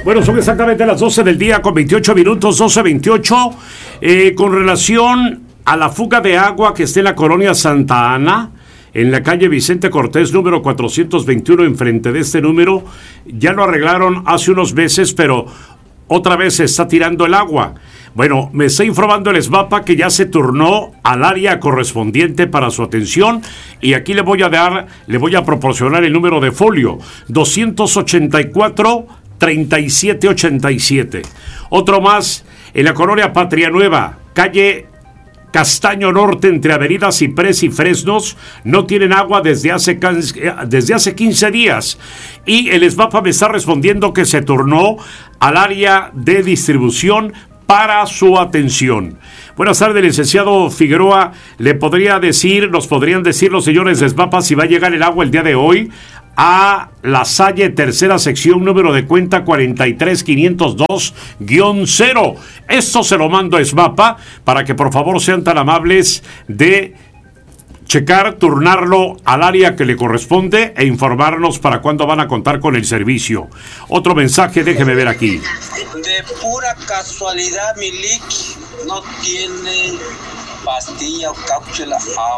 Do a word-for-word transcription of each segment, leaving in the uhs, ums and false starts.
Bueno, son exactamente las doce del día con veintiocho minutos, doce veintiocho. Eh, con relación a la fuga de agua que está en la colonia Santa Ana, en la calle Vicente Cortés, número cuatrocientos veintiuno, enfrente de este número, ya lo arreglaron hace unos meses, pero otra vez se está tirando el agua. Bueno, me está informando el SBAPA que ya se turnó al área correspondiente para su atención y aquí le voy a dar, le voy a proporcionar el número de folio, doscientos ochenta y cuatro, treinta y siete ochenta y siete. Otro más, en la colonia Patria Nueva, calle Castaño Norte, entre Avenida Ciprés y Fresnos, no tienen agua desde hace, desde hace quince días. Y el SBAPA me está respondiendo que se turnó al área de distribución para su atención. Buenas tardes, licenciado Figueroa. ¿Le podría decir, nos podrían decir los señores de SBAPA si va a llegar el agua el día de hoy a La Salle, tercera sección, número de cuenta cuarenta y tres quinientos dos guión cero? Esto se lo mando a SBAPA para que por favor sean tan amables de checar, turnarlo al área que le corresponde e informarnos para cuándo van a contar con el servicio. Otro mensaje, déjeme ver aquí. De pura casualidad, mi Lick no tiene pastilla o cápsula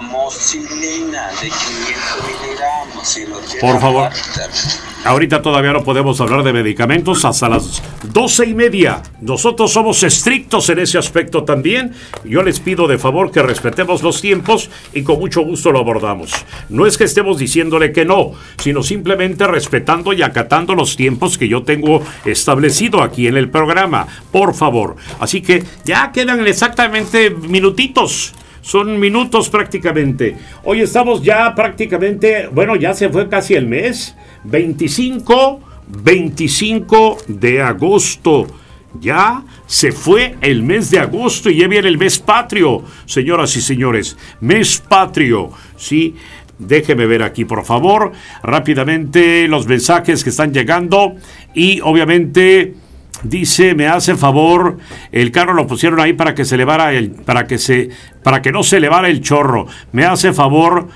amoxicilina de quinientos miligramos. Si lo tiene, por favor. Aparte. Ahorita todavía no podemos hablar de medicamentos hasta las doce y media. Nosotros somos estrictos en ese aspecto también. Yo les pido de favor que respetemos los tiempos y con mucho gusto lo abordamos. No es que estemos diciéndole que no, sino simplemente respetando y acatando los tiempos que yo tengo establecido aquí en el programa. Por favor. Así que ya quedan exactamente minutitos. Son minutos prácticamente. Hoy estamos ya prácticamente, bueno, ya se fue casi el mes. veinticinco, veinticinco de agosto. Ya se fue el mes de agosto y ya viene el mes patrio, señoras y señores. Mes patrio, sí. Déjeme ver aquí, por favor, rápidamente los mensajes que están llegando. Y obviamente dice, me hace favor, el carro lo pusieron ahí para que se elevara el, para que se, para que no se elevara el chorro. Me hace favor,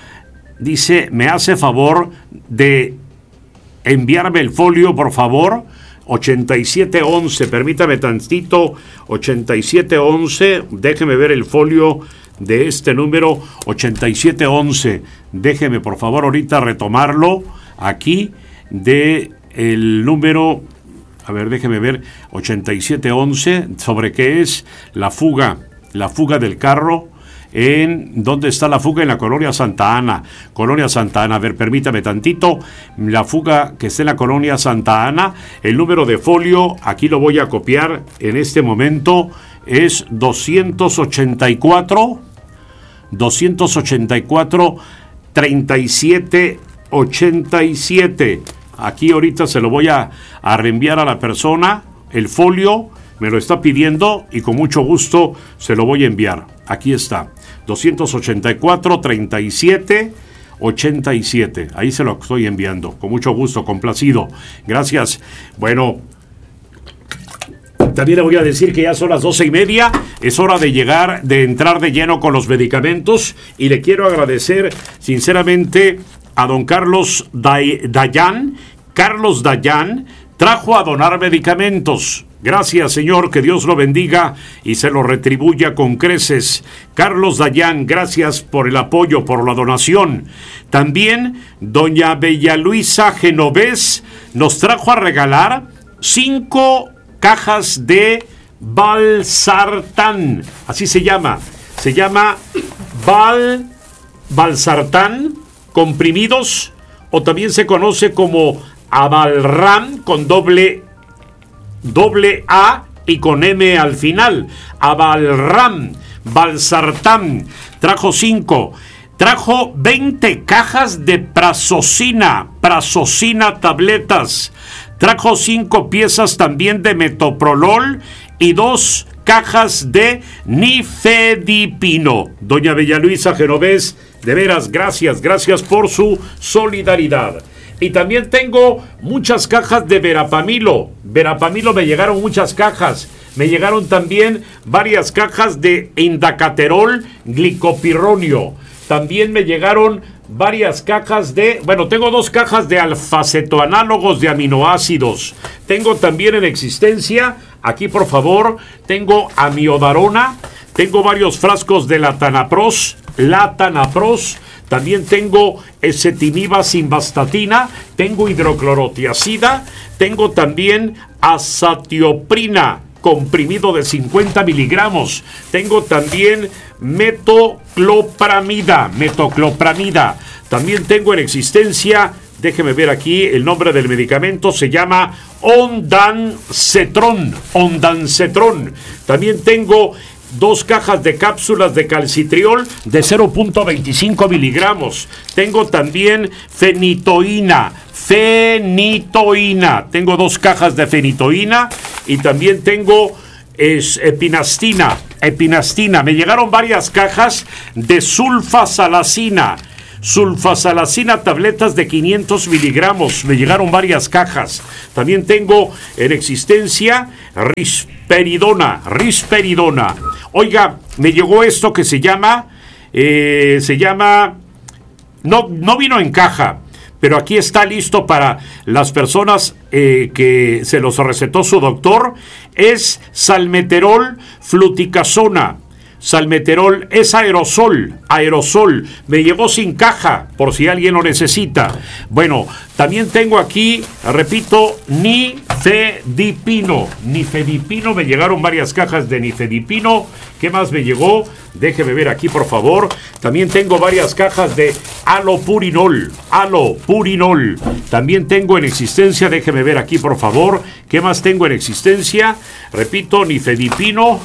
dice, me hace favor de enviarme el folio, por favor. ochenta y siete once, permítame tantito, ochenta y siete once, déjeme ver el folio de este número, ochenta y siete once. Déjeme, por favor, ahorita retomarlo aquí de el número. A ver, déjeme ver, ochenta y siete once, sobre qué es la fuga, la fuga del carro. ¿En dónde está la fuga? En la colonia Santa Ana. Colonia Santa Ana, a ver, permítame tantito. La fuga que está en la colonia Santa Ana, el número de folio, aquí lo voy a copiar en este momento, es doscientos ochenta y cuatro, doscientos ochenta y cuatro, treinta y siete ochenta y siete. Aquí ahorita se lo voy a, a reenviar a la persona, el folio, me lo está pidiendo y con mucho gusto se lo voy a enviar. Aquí está, doscientos ochenta y cuatro, treinta y siete ochenta y siete. Ahí se lo estoy enviando, con mucho gusto, complacido. Gracias. Bueno, también le voy a decir que ya son las doce y media, es hora de llegar, de entrar de lleno con los medicamentos y le quiero agradecer sinceramente a don Carlos Day, Dayan. Carlos Dayan trajo a donar medicamentos. Gracias, señor, que Dios lo bendiga y se lo retribuya con creces. Carlos Dayan, gracias por el apoyo, por la donación. También doña Bella Luisa Genovés nos trajo a regalar cinco cajas de Valsartán. Así se llama. Se llama Val, Valsartán, comprimidos, o también se conoce como Avalram con doble doble A y con M al final. Avalram, Valsartán. Trajo cinco. Trajo veinte cajas de Prazosina, Prazosina tabletas. Trajo cinco piezas también de metoprolol y dos cajas de nifedipino. Doña Bella Luisa Genovés, de veras, gracias, gracias por su solidaridad. Y también tengo muchas cajas de verapamilo. Verapamilo me llegaron muchas cajas. Me llegaron también varias cajas de indacaterol glicopirronio. También me llegaron varias cajas de, bueno, tengo dos cajas de alfa-cetoanálogos de aminoácidos. Tengo también en existencia, aquí por favor, tengo amiodarona, tengo varios frascos de latanapros, latanapros, también tengo ezetimiba simvastatina, tengo hidroclorotiazida, tengo también azatioprina, comprimido de cincuenta miligramos. Tengo también metoclopramida, metoclopramida. También tengo en existencia, déjeme ver aquí, el nombre del medicamento se llama Ondansetron, Ondansetron. También tengo dos cajas de cápsulas de calcitriol de cero punto veinticinco miligramos. Tengo también fenitoína, fenitoína. Tengo dos cajas de fenitoína y también tengo es, epinastina, epinastina. Me llegaron varias cajas de sulfasalacina. Sulfasalacina, tabletas de quinientos miligramos. Me llegaron varias cajas. También tengo en existencia risperidona, risperidona. Oiga, me llegó esto que se llama, eh, se llama, no, no vino en caja, pero aquí está listo para las personas eh, que se los recetó su doctor. Es salmeterol fluticasona. Salmeterol es aerosol, aerosol. Me llegó sin caja, por si alguien lo necesita. Bueno, también tengo aquí, repito, nifedipino. Nifedipino, me llegaron varias cajas de nifedipino. ¿Qué más me llegó? Déjeme ver aquí, por favor. También tengo varias cajas de alopurinol, alopurinol. También tengo en existencia, déjeme ver aquí, por favor. ¿Qué más tengo en existencia? Repito, nifedipino.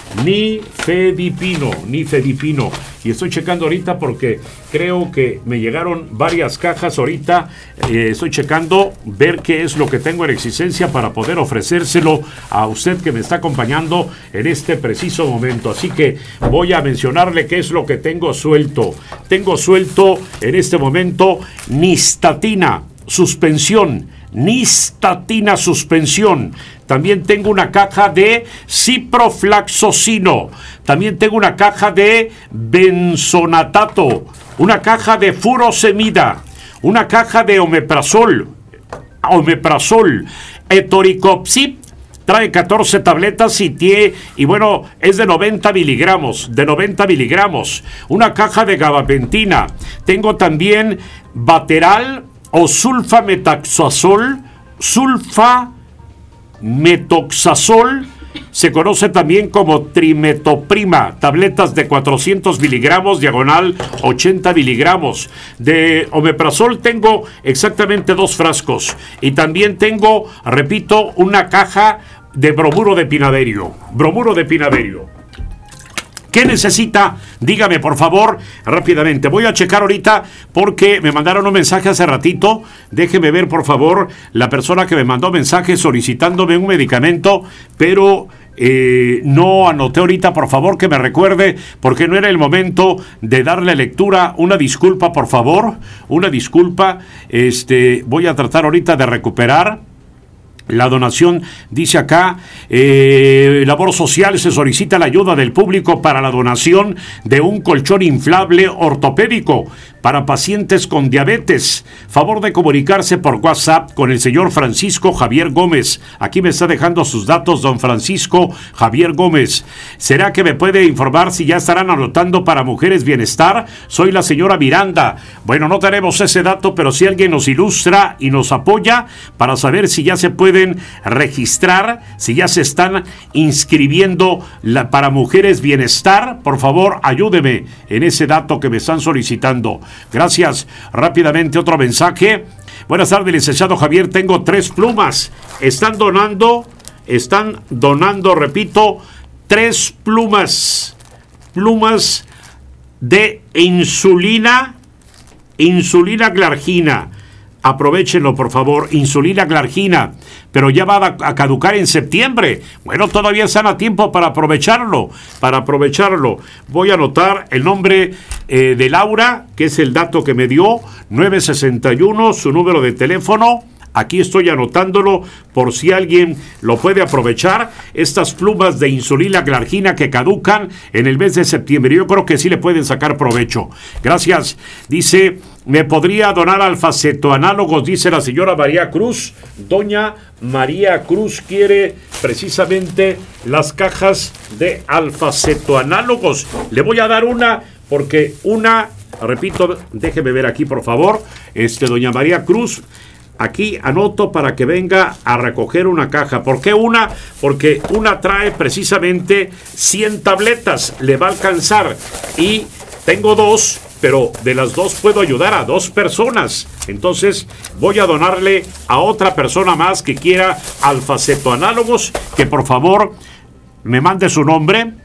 Nifedipino, nifedipino. Y estoy checando ahorita porque creo que me llegaron varias cajas ahorita. Eh, estoy checando ver qué es lo que tengo en existencia para poder ofrecérselo a usted que me está acompañando en este preciso momento. Así que voy a mencionarle qué es lo que tengo suelto. Tengo suelto en este momento Nistatina, suspensión. Nistatina, suspensión. También tengo una caja de ciproflaxocino. También tengo una caja de benzonatato. Una caja de furosemida. Una caja de omeprazol. Omeprazol. Etoricopsib. Trae catorce tabletas y tie, y bueno, es de noventa miligramos. De noventa miligramos. Una caja de gabapentina. Tengo también Bateral o sulfametoxazol. Sulfa metoxazol, se conoce también como trimetoprima, tabletas de cuatrocientos miligramos, diagonal ochenta miligramos. De omeprazol tengo exactamente dos frascos y también tengo, repito, una caja de bromuro de pinaderio, bromuro de pinaderio. ¿Qué necesita? Dígame, por favor, rápidamente. Voy a checar ahorita porque me mandaron un mensaje hace ratito. Déjeme ver, por favor, la persona que me mandó mensaje solicitándome un medicamento, pero eh, no anoté ahorita, por favor, que me recuerde, porque no era el momento de darle lectura. Una disculpa, por favor, una disculpa. Este, voy a tratar ahorita de recuperar la donación. Dice acá, eh, labor social, se solicita la ayuda del público para la donación de un colchón inflable ortopédico para pacientes con diabetes. Favor de comunicarse por WhatsApp con el señor Francisco Javier Gómez. Aquí me está dejando sus datos don Francisco Javier Gómez. ¿Será que me puede informar si ya estarán anotando para Mujeres Bienestar? Soy la señora Miranda. Bueno, no tenemos ese dato, pero si alguien nos ilustra y nos apoya para saber si ya se pueden registrar, si ya se están inscribiendo la, para Mujeres Bienestar, por favor, ayúdeme en ese dato que me están solicitando. Gracias. Rápidamente otro mensaje. Buenas tardes, licenciado Javier. Tengo tres plumas. Están donando, están donando, repito, tres plumas. Plumas de insulina, insulina glargina. Aprovechenlo, por favor, insulina glargina, pero ya va a caducar en septiembre. Bueno, todavía están a tiempo para aprovecharlo, para aprovecharlo. Voy a anotar el nombre eh, de Laura, que es el dato que me dio, nueve sesenta y uno, su número de teléfono, Aquí estoy anotándolo por si alguien lo puede aprovechar. Estas plumas de insulina glargina que caducan en el mes de septiembre. Yo creo que sí le pueden sacar provecho. Gracias. Dice, ¿me podría donar alfacetoanálogos? Dice la señora María Cruz. Doña María Cruz quiere precisamente las cajas de alfacetoanálogos. Le voy a dar una porque una, repito, déjeme ver aquí por favor. Este, doña María Cruz. Aquí anoto para que venga a recoger una caja. ¿Por qué una? Porque una trae precisamente cien tabletas. Le va a alcanzar. Y tengo dos, pero de las dos puedo ayudar a dos personas. Entonces voy a donarle a otra persona más que quiera alfacetoanálogos, que por favor me mande su nombre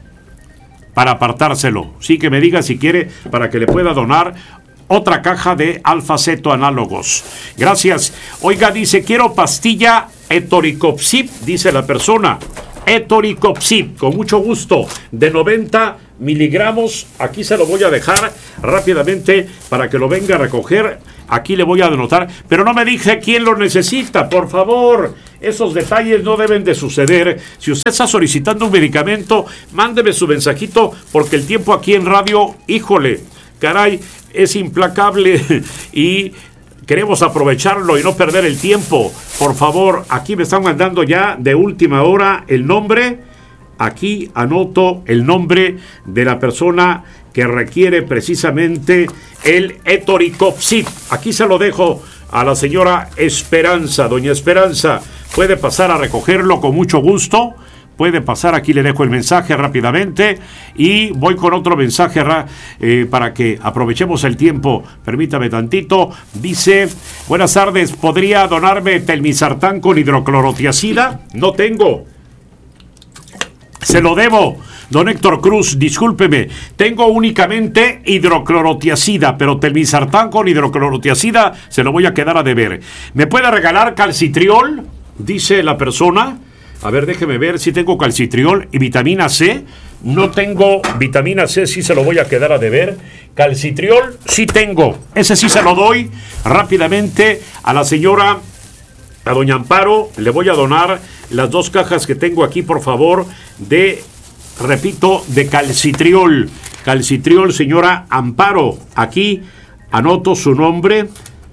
para apartárselo. Sí, que me diga si quiere para que le pueda donar otra caja de alfacetoanálogos. Gracias. Oiga, dice, quiero pastilla Etoricopsip, dice la persona. Etoricopsip, con mucho gusto, de noventa miligramos. Aquí se lo voy a dejar rápidamente para que lo venga a recoger. Aquí le voy a anotar, pero no me dije quién lo necesita, por favor. Esos detalles no deben de suceder. Si usted está solicitando un medicamento, mándeme su mensajito, porque el tiempo aquí en radio, híjole, caray, es implacable y queremos aprovecharlo y no perder el tiempo. Por favor, aquí me están mandando ya de última hora el nombre. Aquí anoto el nombre de la persona que requiere precisamente el Etoricopsip. Aquí se lo dejo a la señora Esperanza. Doña Esperanza, puede pasar a recogerlo con mucho gusto. Puede pasar, aquí le dejo el mensaje rápidamente y voy con otro mensaje eh, para que aprovechemos el tiempo. Permítame tantito. Dice, buenas tardes, ¿podría donarme telmisartán con hidroclorotiazida? No tengo. Se lo debo. Don Héctor Cruz, discúlpeme, tengo únicamente hidroclorotiazida, pero telmisartán con hidroclorotiazida se lo voy a quedar a deber. ¿Me puede regalar calcitriol? Dice la persona. A ver, déjeme ver si tengo calcitriol y vitamina C. No tengo vitamina C, sí se lo voy a quedar a deber. Calcitriol sí tengo. Ese sí se lo doy rápidamente a la señora, a doña Amparo. Le voy a donar las dos cajas que tengo aquí, por favor, de, repito, de calcitriol. Calcitriol, señora Amparo. Aquí anoto su nombre.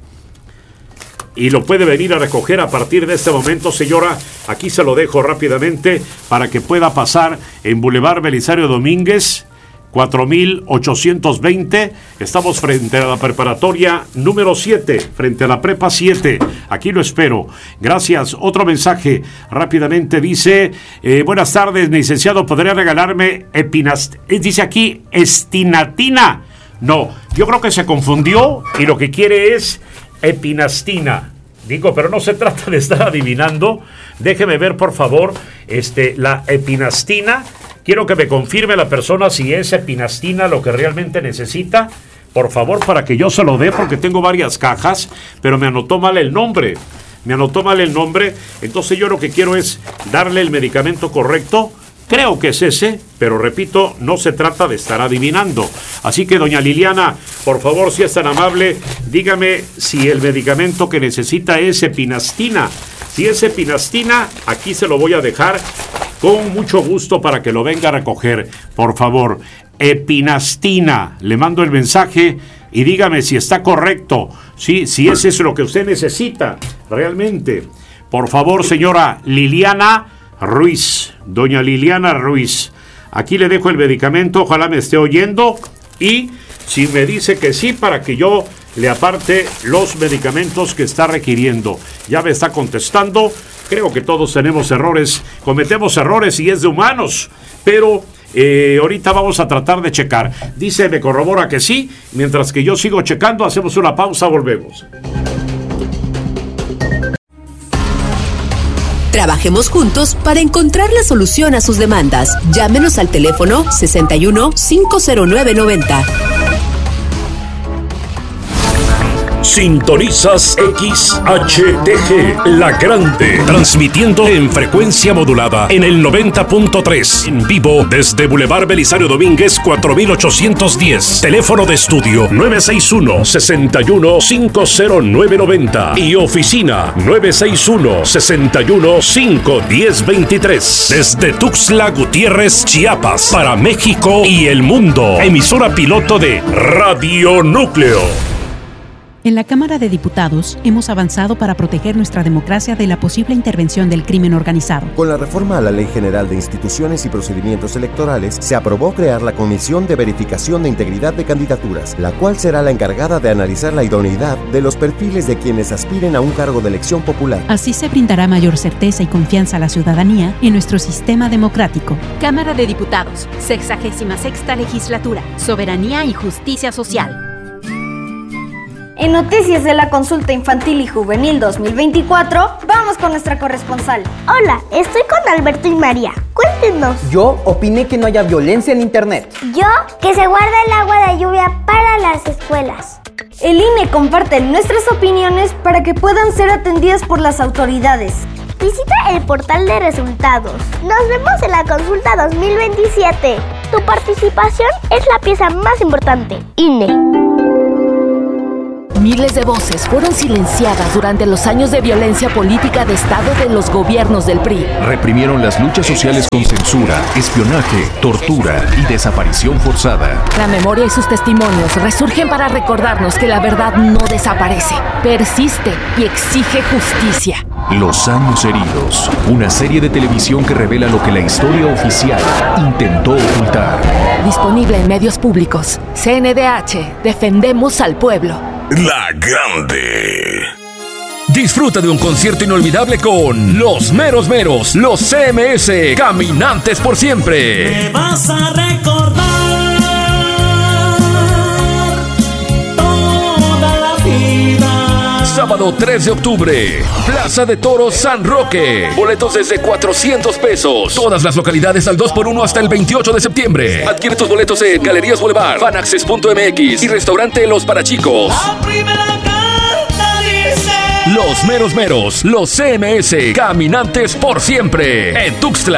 Y lo puede venir a recoger a partir de este momento, señora. Aquí se lo dejo rápidamente para que pueda pasar en Boulevard Belisario Domínguez, cuatro mil ochocientos veinte. Estamos frente a la preparatoria número siete, frente a la prepa siete. Aquí lo espero. Gracias. Otro mensaje rápidamente dice, eh, buenas tardes, licenciado, ¿podría regalarme epinast... Dice aquí, estinatina. No, yo creo que se confundió y lo que quiere es epinastina. Digo, pero no se trata de estar adivinando. Déjeme ver, por favor, este, la epinastina. Quiero que me confirme la persona si es epinastina lo que realmente necesita. Por favor, para que yo se lo dé, porque tengo varias cajas, pero me anotó mal el nombre. Me anotó mal el nombre. Entonces yo lo que quiero es darle el medicamento correcto. Creo que es ese, pero repito, no se trata de estar adivinando. Así que, doña Liliana, por favor, si es tan amable, dígame si el medicamento que necesita es epinastina. Si es epinastina, aquí se lo voy a dejar con mucho gusto para que lo venga a recoger. Por favor, epinastina. Le mando el mensaje y dígame si está correcto. Sí, si ese es lo que usted necesita, realmente. Por favor, señora Liliana Ruiz, doña Liliana Ruiz, aquí le dejo el medicamento, ojalá me esté oyendo, y si me dice que sí, para que yo le aparte los medicamentos que está requiriendo. Ya me está contestando. Creo que todos tenemos errores, cometemos errores y es de humanos, pero eh, ahorita vamos a tratar de checar. Dice, me corrobora que sí, mientras que yo sigo checando, hacemos una pausa, volvemos. Trabajemos juntos para encontrar la solución a sus demandas. Llámenos al teléfono sesenta y uno, cinco cero nueve, noventa. Sintonizas X H T G, La Grande, transmitiendo en frecuencia modulada en el noventa punto tres, en vivo desde Boulevard Belisario Domínguez cuatro mil ochocientos diez. Teléfono de estudio nueve seis uno, seis uno cinco cero nueve nueve cero y oficina nueve seis uno, seis uno cinco uno cero dos tres. Desde Tuxtla Gutiérrez, Chiapas, para México y el mundo. Emisora piloto de Radio Núcleo. En la Cámara de Diputados hemos avanzado para proteger nuestra democracia de la posible intervención del crimen organizado. Con la reforma a la Ley General de Instituciones y Procedimientos Electorales, se aprobó crear la Comisión de Verificación de Integridad de Candidaturas, la cual será la encargada de analizar la idoneidad de los perfiles de quienes aspiren a un cargo de elección popular. Así se brindará mayor certeza y confianza a la ciudadanía en nuestro sistema democrático. Cámara de Diputados, sexagésima sexta legislatura, Soberanía y Justicia Social. En noticias de la Consulta Infantil y Juvenil dos mil veinticuatro, vamos con nuestra corresponsal. Hola, estoy con Alberto y María. Cuéntenos. Yo opiné que no haya violencia en internet. Yo, que se guarde el agua de lluvia para las escuelas. El I N E comparte nuestras opiniones para que puedan ser atendidas por las autoridades. Visita el portal de resultados. Nos vemos en la Consulta dos mil veintisiete. Tu participación es la pieza más importante. I N E. Miles de voces fueron silenciadas durante los años de violencia política de Estado de los gobiernos del P R I. Reprimieron las luchas sociales con censura, espionaje, tortura y desaparición forzada. La memoria y sus testimonios resurgen para recordarnos que la verdad no desaparece, persiste y exige justicia. Los años heridos, una serie de televisión que revela lo que la historia oficial intentó ocultar. Disponible en medios públicos. C N D H, defendemos al pueblo. La Grande. Disfruta de un concierto inolvidable con Los Meros Meros, los C M S, Caminantes por Siempre. Me vas a recordar toda la vida. Sábado tres de octubre, Plaza de Toros San Roque. Boletos desde cuatrocientos pesos. Todas las localidades al dos por uno hasta el veintiocho de septiembre. Adquiere tus boletos en Galerías Boulevard, Fanaccess punto M X y Restaurante Los Parachicos. La primera carta dice: Los Meros Meros, los C M S, Caminantes por Siempre. En Tuxtla.